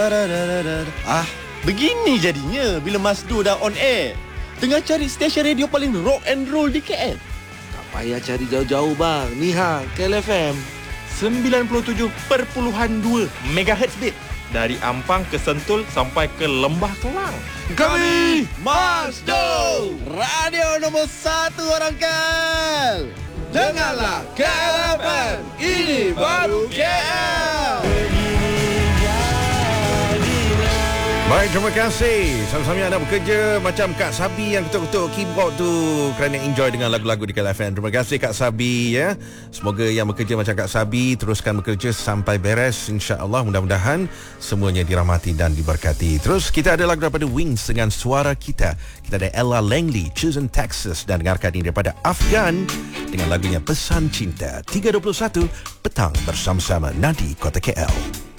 Begini jadinya bila Masdo dah on air. Tengah cari stesen radio paling rock and roll di KL. Tak payah cari jauh-jauh bang. Ni KLFM 97.2 MHz bit. Dari Ampang ke Sentul sampai ke Lembah Kelang. Kami Masdo, radio nombor 1 orang KL. Dengarlah KLFM. Ini baru KL. Baik, terima kasih. Sama-sama anda bekerja macam Kak Sabi yang ketuk-ketuk keyboard tu kerana enjoy dengan lagu-lagu di KLFM. Terima kasih Kak Sabi ya. Semoga yang bekerja macam Kak Sabi teruskan bekerja sampai beres, insya-Allah. Mudah-mudahan semuanya dirahmati dan diberkati. Terus kita ada lagu daripada Wings dengan Suara Kita. Kita ada Ella Langley, Chosen Texas, dan dengarkan ini daripada Afgan dengan lagunya Pesan Cinta. 3:21 petang bersama-sama Nadi Kota KL.